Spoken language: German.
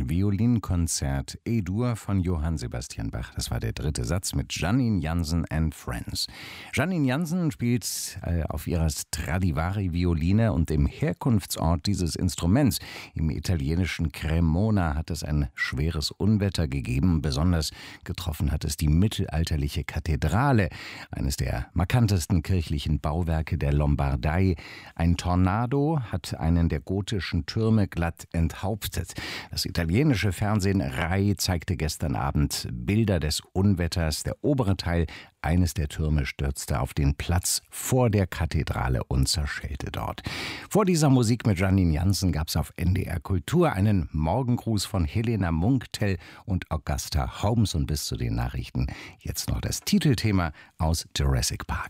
Violinkonzert E-Dur von Johann Sebastian Bach. Das war der dritte Satz mit Janine Jansen and Friends. Janine Jansen spielt auf ihrer Stradivari-Violine und im Herkunftsort dieses Instruments, im italienischen Cremona, hat es ein schweres Unwetter gegeben. Besonders getroffen hat es die mittelalterliche Kathedrale, eines der markantesten kirchlichen Bauwerke der Lombardei. Ein Tornado hat einen der gotischen Türme glatt enthauptet. Das italienische Fernsehen Rai zeigte gestern Abend Bilder des Unwetters. Der obere Teil eines der Türme stürzte auf den Platz vor der Kathedrale und zerschellte dort. Vor dieser Musik mit Janine Jansen gab es auf NDR Kultur einen Morgengruß von Helena Munktel und Augusta Holmes. Und bis zu den Nachrichten jetzt noch das Titelthema aus Jurassic Park.